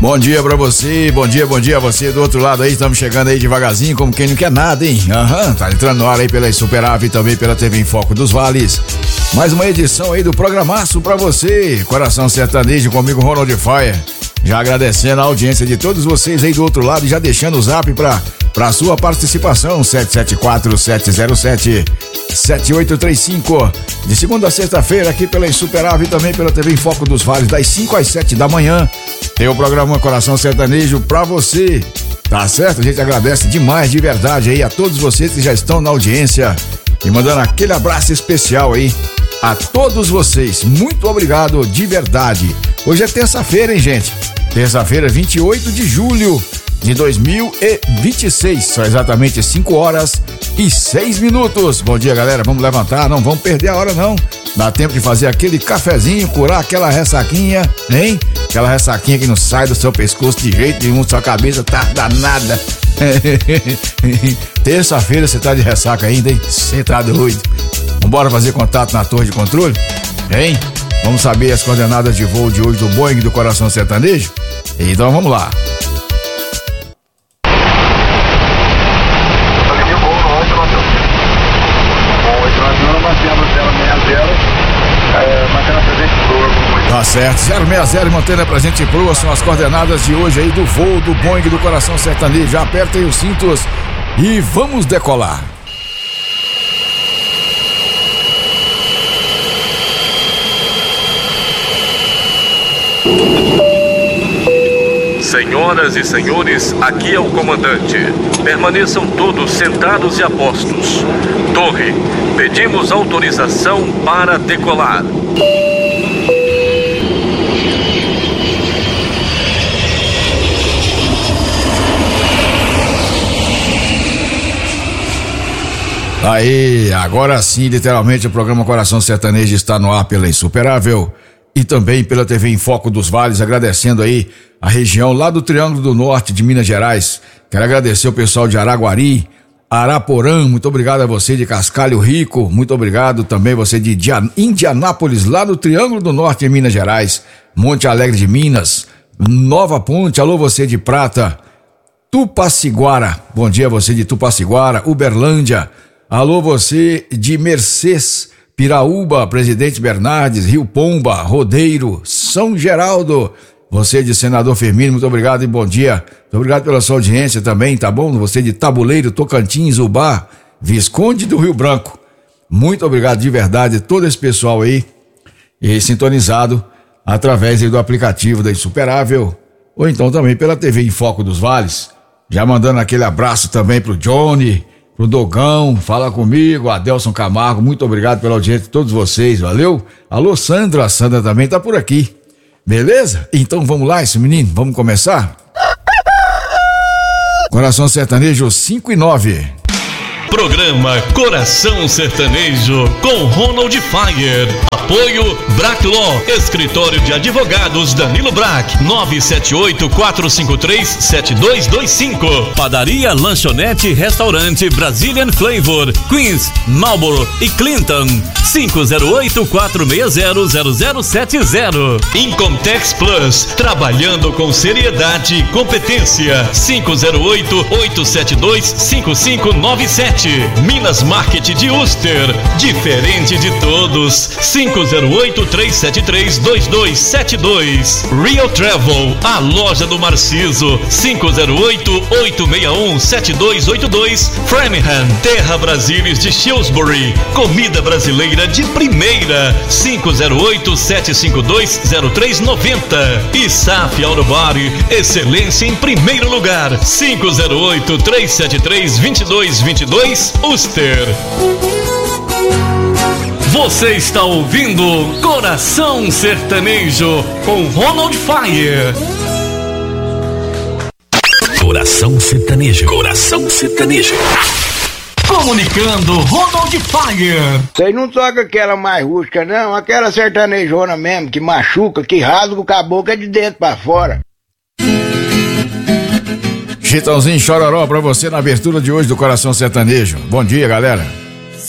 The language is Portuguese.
Bom dia pra você, bom dia a você do outro lado aí, estamos chegando aí devagarzinho, como quem não quer nada, hein? Tá entrando no ar aí pela Superave e também pela TV em Foco dos Vales. Mais uma edição aí do programaço pra você, Coração Sertanejo comigo, Ronald Fire. Já agradecendo a audiência de todos vocês aí do outro lado e já deixando o zap pra sua participação, 774-707-7835. De segunda a sexta-feira aqui pela Superave e também pela TV em Foco dos Vales, das 5 às 7 da manhã. Tem o programa Coração Sertanejo pra você, tá certo? A gente agradece demais, de verdade aí, a todos vocês que já estão na audiência e mandando aquele abraço especial aí a todos vocês. Muito obrigado, de verdade. Hoje é terça-feira, hein, gente? Terça-feira, 28 de julho de 2026. São exatamente 5h06. Bom dia, galera. Vamos levantar, não vamos perder a hora, não. Dá tempo de fazer aquele cafezinho, curar aquela ressaquinha, hein? Aquela ressaquinha que não sai do seu pescoço de jeito nenhum, sua cabeça tá danada. Terça-feira você tá de ressaca ainda, hein? Você tá doido. Vambora fazer contato na torre de controle? Hein? Vamos saber as coordenadas de voo de hoje do Boeing do Coração Sertanejo? Então vamos lá. Tá certo, 060 mantendo a presente proa, são as coordenadas de hoje aí do voo do Boeing do Coração Sertanejo. Já apertem os cintos e vamos decolar. Senhoras e senhores, aqui é o comandante. Permaneçam todos sentados e a postos. Torre, pedimos autorização para decolar. Aí, agora sim, literalmente o programa Coração Sertanejo está no ar pela Insuperável e também pela TV em Foco dos Vales, agradecendo aí a região lá do Triângulo do Norte de Minas Gerais. Quero agradecer o pessoal de Araguari, Araporã, muito obrigado a você de Cascalho Rico, muito obrigado também você de Indianápolis, lá no Triângulo do Norte em Minas Gerais, Monte Alegre de Minas, Nova Ponte, alô você de Prata, Tupaciguara, bom dia você de Tupaciguara, Uberlândia, alô você de Mercês, Piraúba, Presidente Bernardes, Rio Pomba, Rodeiro, São Geraldo, você de Senador Firmino, muito obrigado e bom dia. Muito obrigado pela sua audiência também, tá bom? Você de Tabuleiro, Tocantins, Ubá, Visconde do Rio Branco. Muito obrigado de verdade, todo esse pessoal aí sintonizado através aí do aplicativo da Insuperável ou então também pela TV em Foco dos Vales. Já mandando aquele abraço também pro Johnny, pro Dogão, fala comigo, Adelson Camargo, muito obrigado pela audiência de todos vocês, valeu? Alô Sandra, a Sandra também tá por aqui, beleza? Então vamos lá, esse menino, vamos começar? Coração Sertanejo 5-9. Programa Coração Sertanejo com Ronald Fire. Apoio Brack Law, Escritório de Advogados Danilo Brack, 978-453-7225. Padaria, lanchonete, restaurante Brazilian Flavor, Queens, Marlboro e Clinton, 508-460-0070. Incomtex Plus, trabalhando com seriedade e competência, 508-872-5597. Minas Market de Uster, diferente de todos, 508-373-2272. Real Travel, a loja do Marciso, 508-861-7282. Framingham, Terra Brasilis de Shrewsbury, comida brasileira de primeira, 508-752-0390. E SAF Autobody, excelência em primeiro lugar, 508-373-2222. Uster. Você está ouvindo Coração Sertanejo com Ronald Fire. Coração Sertanejo. Coração Sertanejo. Comunicando Ronald Fire. Vocês não tocam aquela mais rústica, não? Aquela sertanejona mesmo, que machuca, que rasga o caboclo é de dentro pra fora. Chitãozinho Chororó pra você na abertura de hoje do Coração Sertanejo. Bom dia, galera.